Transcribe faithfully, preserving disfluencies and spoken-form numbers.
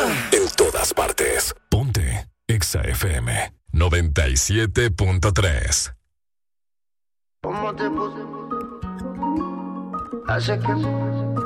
En todas partes. Ponte Exa F M noventa y siete punto tres. ¿Cómo te puse? Hace que